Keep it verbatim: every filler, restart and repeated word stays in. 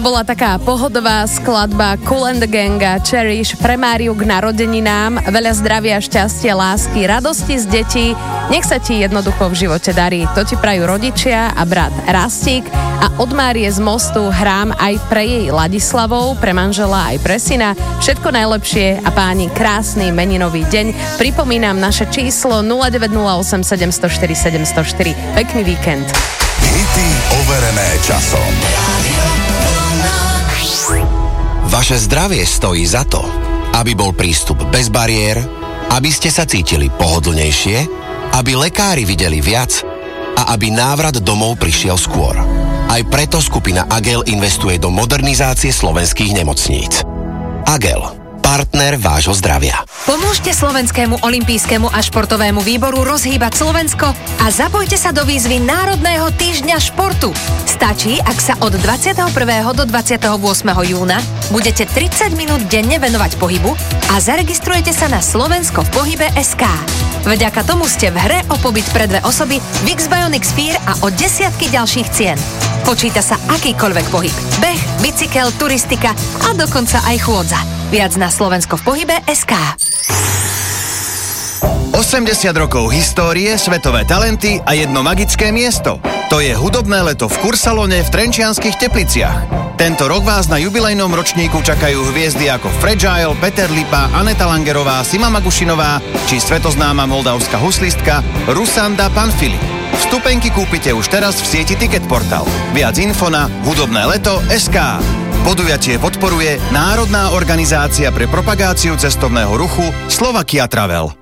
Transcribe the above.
bola taká pohodová skladba Kool and the Ganga, Cherish, pre Máriu k narodeninám, veľa zdravia, šťastia, lásky, radosti z detí, nech sa ti jednoducho v živote darí. To ti prajú rodičia a brat Rastík a od Márie z Mostu hrám aj pre jej Ladislavou, pre manžela aj pre syna. Všetko najlepšie a páni, krásny meninový deň. Pripomínam naše číslo nula deväť nula osem sedem nula štyri sedem nula štyri. Pekný víkend. Hity overené časom. Vaše zdravie stojí za to, aby bol prístup bez bariér, aby ste sa cítili pohodlnejšie, aby lekári videli viac a aby návrat domov prišiel skôr. Aj preto skupina Agel investuje do modernizácie slovenských nemocníc. Agel, partner vášho zdravia. Pomôžte Slovenskému olympijskému a športovému výboru rozhýbať Slovensko a zapojte sa do výzvy Národného týždňa športu. Stačí, ak sa od dvadsiateho prvého do dvadsiateho ôsmeho júna budete tridsať minút denne venovať pohybu a zaregistrujete sa na Slovensko v pohybe bodka es ká. Vďaka tomu ste v hre o pobyt pre dve osoby v X-Bionic Sphere a o desiatky ďalších cien. Počíta sa akýkoľvek pohyb. Beh, bicykel, turistika a dokonca aj chôdza. Viac na Slovensko v pohybe bodka es ká. osemdesiat rokov histórie, svetové talenty a jedno magické miesto. To je hudobné leto v Kursalone v Trenčianskych Tepliciach. Tento rok vás na jubilejnom ročníku čakajú hviezdy ako Fragile, Peter Lipa, Aneta Langerová, Sima Magušinová či svetoznáma moldavská huslistka Rusanda Panfili. Vstupenky kúpite už teraz v sieti Ticketportal. Viac info na hudobné leto bodka es ká. Podujatie podporuje Národná organizácia pre propagáciu cestovného ruchu Slovakia Travel.